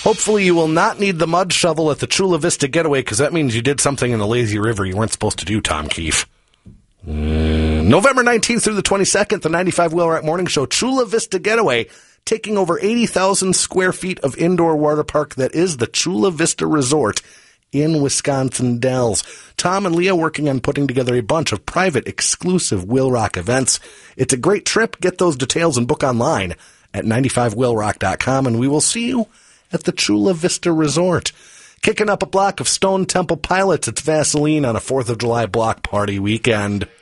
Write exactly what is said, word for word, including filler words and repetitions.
Hopefully you will not need the mud shovel at the Chula Vista Getaway, because that means you did something in the lazy river you weren't supposed to do, Tom Keefe. Mm, November nineteenth through the twenty-second, the ninety-five Wheel Rock Morning Show, Chula Vista Getaway, taking over eighty thousand square feet of indoor water park that is the Chula Vista Resort in Wisconsin Dells. Tom and Leah working on putting together a bunch of private, exclusive Wheel Rock events. It's a great trip. Get those details and book online at ninety-five wheel rock dot com, and we will see you at the Chula Vista Resort. Kicking up a block of Stone Temple Pilots, it's Vaseline on a fourth of July block party weekend.